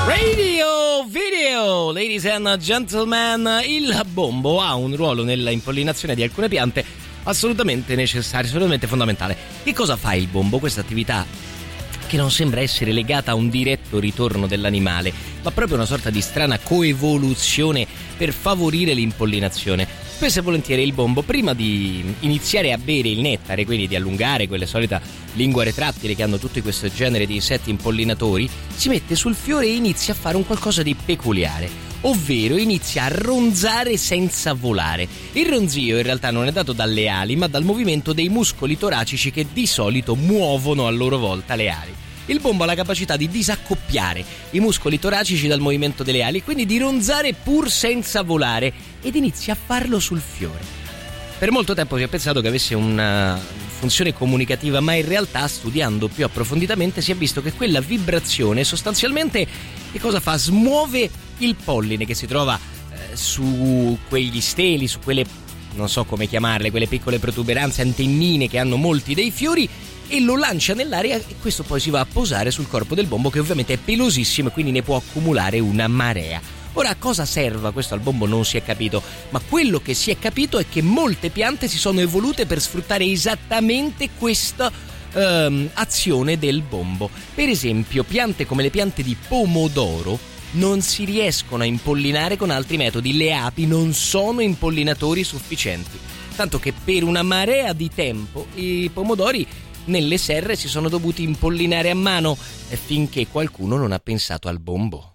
Radio Video, ladies and gentlemen, il bombo ha un ruolo nella impollinazione di alcune piante assolutamente necessario, assolutamente fondamentale. Che cosa fa il bombo? Questa attività che non sembra essere legata a un diretto ritorno dell'animale, ma proprio una sorta di strana coevoluzione per favorire l'impollinazione. Spesso e volentieri il bombo, prima di iniziare a bere il nettare, quindi di allungare quelle solita lingua retrattili che hanno tutto questo genere di insetti impollinatori, si mette sul fiore e inizia a fare un qualcosa di peculiare, ovvero inizia a ronzare senza volare. Il ronzio in realtà non è dato dalle ali, ma dal movimento dei muscoli toracici che di solito muovono a loro volta le ali. Il bombo ha la capacità di disaccoppiare i muscoli toracici dal movimento delle ali e quindi di ronzare pur senza volare, ed inizia a farlo sul fiore. Per molto tempo si è pensato che avesse una funzione comunicativa, ma in realtà, studiando più approfonditamente, si è visto che quella vibrazione sostanzialmente che cosa fa? Smuove il polline che si trova su quegli steli, su quelle, non so come chiamarle, quelle piccole protuberanze, antennine che hanno molti dei fiori, e lo lancia nell'aria, e questo poi si va a posare sul corpo del bombo, che ovviamente è pelosissimo e quindi ne può accumulare una marea. Ora, a cosa serva questo al bombo non si è capito, ma quello che si è capito è che molte piante si sono evolute per sfruttare esattamente questa azione del bombo. Per esempio, piante come le piante di pomodoro non si riescono a impollinare con altri metodi, le api non sono impollinatori sufficienti, tanto che per una marea di tempo i pomodori nelle serre si sono dovuti impollinare a mano, finché qualcuno non ha pensato al bombo.